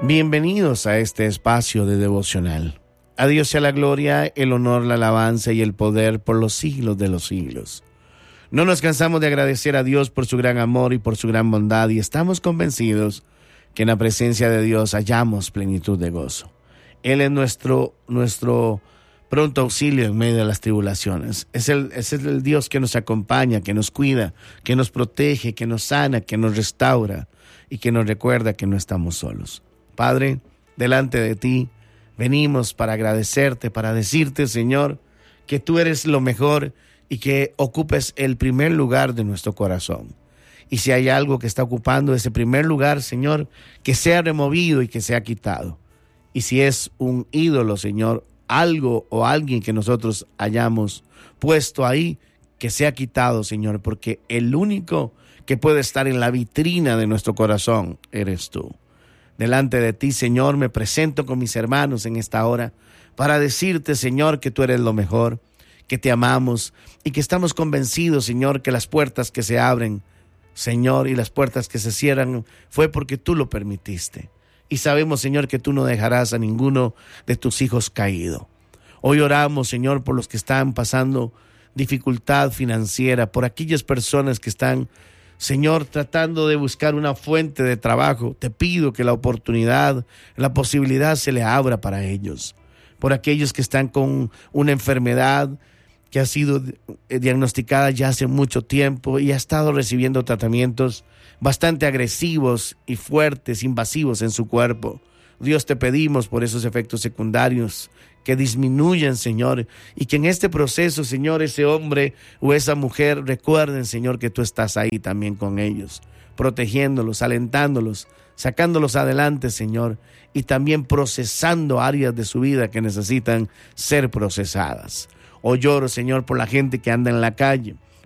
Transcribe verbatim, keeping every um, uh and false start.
Bienvenidos a este espacio de devocional. A Dios sea la gloria, el honor, la alabanza y el poder por los siglos de los siglos. No nos cansamos de agradecer a Dios por su gran amor y por su gran bondad, y estamos convencidos que en la presencia de Dios hallamos plenitud de gozo. Él es nuestro, nuestro pronto auxilio en medio de las tribulaciones. Es el, es el Dios que nos acompaña, que nos cuida, que nos protege, que nos sana, que nos restaura y que nos recuerda que no estamos solos. Padre, delante de ti venimos para agradecerte, para decirte, Señor, que tú eres lo mejor y que ocupes el primer lugar de nuestro corazón. Y si hay algo que está ocupando ese primer lugar, Señor, que sea removido y que sea quitado. Y si es un ídolo, Señor, algo o alguien que nosotros hayamos puesto ahí, que sea quitado, Señor, porque el único que puede estar en la vitrina de nuestro corazón eres tú. Delante de ti, Señor, me presento con mis hermanos en esta hora para decirte, Señor, que tú eres lo mejor, que te amamos y que estamos convencidos, Señor, que las puertas que se abren, Señor, y las puertas que se cierran fue porque tú lo permitiste. Y sabemos, Señor, que tú no dejarás a ninguno de tus hijos caído. Hoy oramos, Señor, por los que están pasando dificultad financiera, por aquellas personas que están, Señor, tratando de buscar una fuente de trabajo. Te pido que la oportunidad, la posibilidad se le abra para ellos. Por aquellos que están con una enfermedad que ha sido diagnosticada ya hace mucho tiempo y ha estado recibiendo tratamientos bastante agresivos y fuertes, invasivos en su cuerpo. Dios, te pedimos por esos efectos secundarios que disminuyan, Señor, y que en este proceso, Señor, ese hombre o esa mujer recuerden, Señor, que tú estás ahí también con ellos, protegiéndolos, alentándolos, sacándolos adelante, Señor, y también procesando áreas de su vida que necesitan ser procesadas. Hoy lloro, Señor, por la gente que anda en la calle,